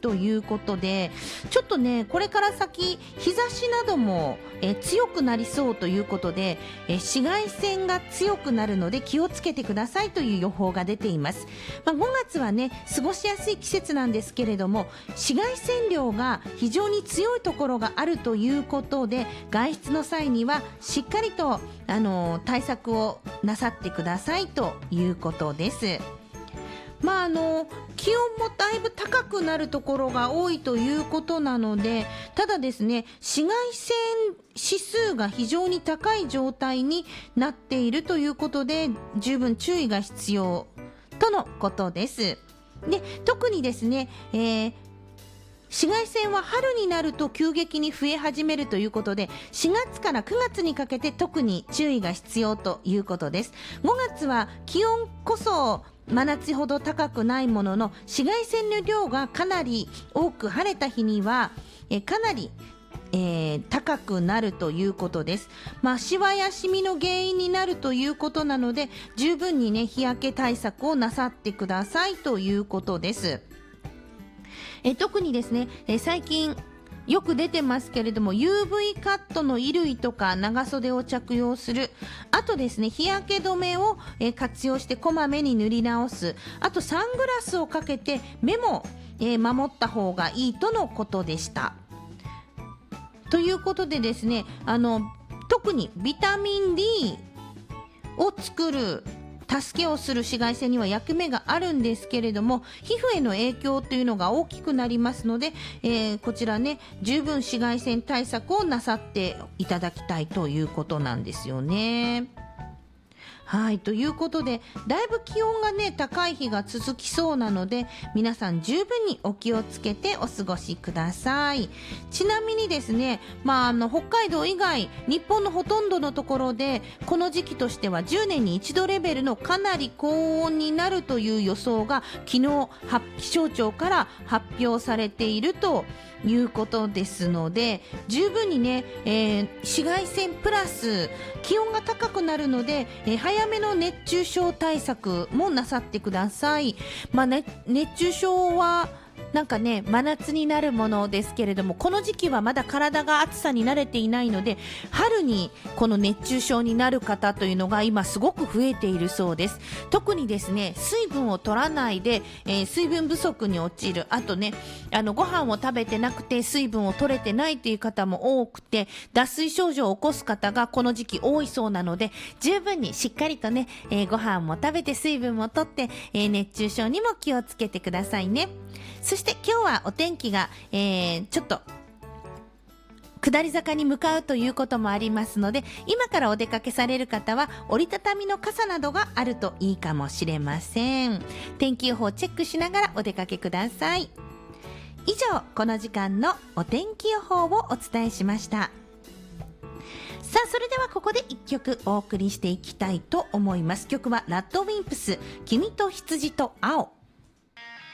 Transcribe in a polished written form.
ということで、ちょっとねこれから先日差しなども強くなりそうということで、紫外線が強くなるので気をつけてくださいという予報が出ています。5月はね過ごしやすい季節なんですけれども、紫外線量が非常に強いところがあるということで、外出の際にはしっかりと対策をなさってくださいということです。気温もだいぶ高くなるところが多いということなので、ただですね、紫外線指数が非常に高い状態になっているということで、十分注意が必要とのことです。で、特にですね、紫外線は春になると急激に増え始めるということで、4月から9月にかけて特に注意が必要ということです。5月は気温こそ真夏ほど高くないものの、紫外線の量がかなり多く、晴れた日にはかなり高くなるということです。シワやシミの原因になるということなので、十分にね日焼け対策をなさってくださいということです。特にですね、最近よく出てますけれども、 UV カットの衣類とか長袖を着用する、あとですね日焼け止めを活用してこまめに塗り直す、あとサングラスをかけて目も守った方がいいとのことでした。ということでですね、特にビタミン D を作る助けをする紫外線には役目があるんですけれども、皮膚への影響というのが大きくなりますので、こちらね十分紫外線対策をなさっていただきたいということなんですよね。はい、ということでだいぶ気温がね高い日が続きそうなので、皆さん十分にお気をつけてお過ごしください。ちなみにですね、北海道以外日本のほとんどのところでこの時期としては10年に一度レベルのかなり高温になるという予想が昨日気象庁から発表されているということですので、十分にね、紫外線プラス気温が高くなるので、早めの熱中症対策もなさってください。熱中症はなんかね真夏になるものですけれども、この時期はまだ体が暑さに慣れていないので、春にこの熱中症になる方というのが今すごく増えているそうです。特にですね水分を取らないで、水分不足に陥る、あとねご飯を食べてなくて水分を取れてないという方も多くて、脱水症状を起こす方がこの時期多いそうなので、十分にしっかりとね、ご飯も食べて水分も取って、熱中症にも気をつけてくださいね。そして今日はお天気が、ちょっと下り坂に向かうということもありますので、今からお出かけされる方は折りたたみの傘などがあるといいかもしれません。天気予報をチェックしながらお出かけください。以上、この時間のお天気予報をお伝えしました。さあ、それではここで一曲お送りしていきたいと思います。曲はラッドウィンプス、君と羊と青。